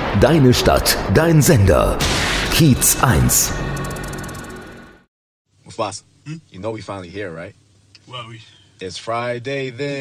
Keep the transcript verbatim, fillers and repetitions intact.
Deine Stadt, dein Sender. Kiez eins. Mufasa, hmm? You know we finally here, right? Well, we... It's Friday then.